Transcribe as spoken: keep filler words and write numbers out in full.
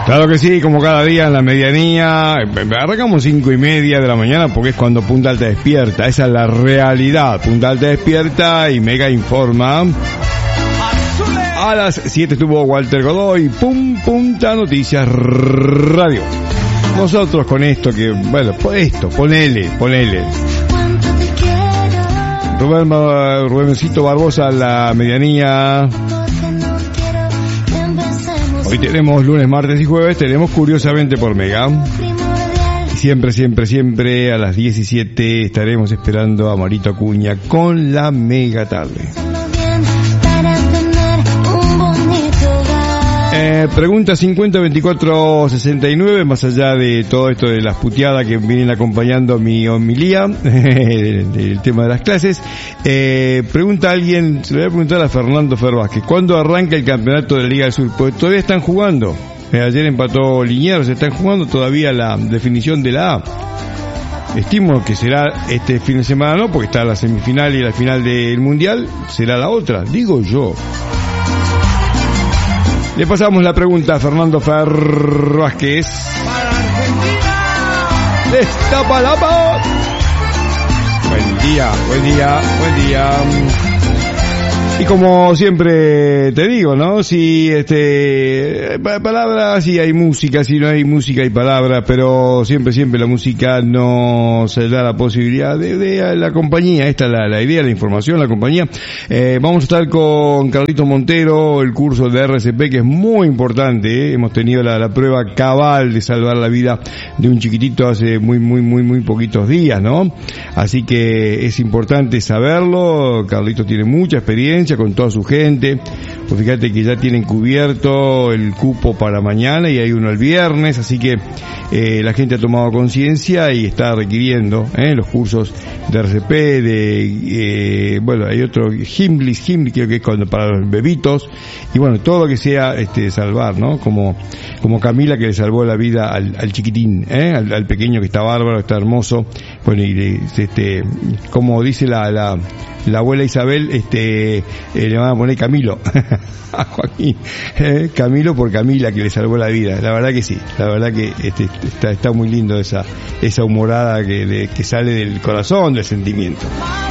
Claro que sí, como cada día en la medianía, arrancamos cinco y media de la mañana porque es cuando Punta Alta despierta, esa es la realidad. Punta Alta despierta y Mega informa. A las siete estuvo Walter Godoy, Pum Punta Noticias Radio. Nosotros con esto que, bueno, esto, ponele, ponele. Rubén, Rubencito Barbosa, la medianía. Hoy tenemos lunes, martes y jueves, tenemos Curiosamente por Mega. Siempre, siempre, siempre a las diecisiete estaremos esperando a Marito Acuña con la Mega Tarde. Eh, pregunta cincuenta veinticuatro sesenta y nueve, más allá de todo esto de las puteadas que vienen acompañando mi homilía, el tema de las clases, eh, pregunta alguien, se le voy a preguntar a Fernando Fer Vázquez, ¿cuándo arranca el campeonato de la Liga del Sur? Porque todavía están jugando, eh, ayer empató Liniers, están jugando todavía la definición de la A. Estimo que será este fin de semana, no, porque está la semifinal y la final del Mundial, será la otra, digo yo. Le pasamos la pregunta a Fernando Fer Vázquez. ¡Para Argentina! ¡Destapa la paz! Buen día, buen día, buen día. Y como siempre te digo, ¿no? Si este palabras, si hay música, si no hay música hay palabra, pero siempre, siempre la música nos da la posibilidad de, de la compañía. Esta es la, la idea, la información, la compañía. Eh, vamos a estar con Carlito Montero, el curso de R C P, que es muy importante, ¿eh? Hemos tenido la, la prueba cabal de salvar la vida de un chiquitito hace muy, muy, muy, muy poquitos días, ¿no? Así que es importante saberlo. Carlito tiene mucha experiencia con toda su gente, pues fíjate que ya tienen cubierto el cupo para mañana y hay uno el viernes, así que eh, la gente ha tomado conciencia y está requiriendo eh, los cursos de R C P, de, eh, bueno, hay otro, Himmlis, Himmlis, creo que es cuando, para los bebitos, y bueno, todo lo que sea este salvar, ¿no? Como, como Camila que le salvó la vida al, al chiquitín, ¿eh? Al, al pequeño que está bárbaro, está hermoso, bueno, y este, como dice la, la, la abuela Isabel, este, eh, le van a poner Camilo a Joaquín, eh, Camilo por Camila que le salvó la vida. La verdad que sí, la verdad que este, está, está muy lindo esa, esa humorada que, de, que sale del corazón, del sentimiento.